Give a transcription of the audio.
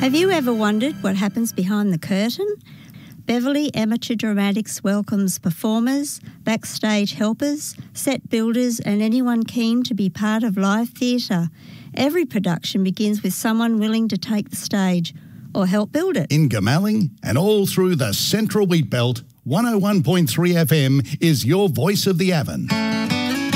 Have you ever wondered what happens behind the curtain? Beverley Amateur Dramatics welcomes performers, backstage helpers, set builders and anyone keen to be part of live theatre. Every production begins with someone willing to take the stage or help build it. In Goomalling and all through the Central Wheatbelt, 101.3 FM is your voice of the Avon.